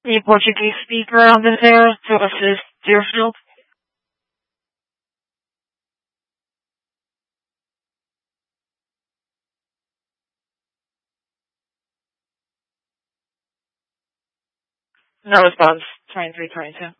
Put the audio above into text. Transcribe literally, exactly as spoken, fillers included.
the Portuguese speaker on the there to assist Deerfield? No response. twenty-three twenty-two.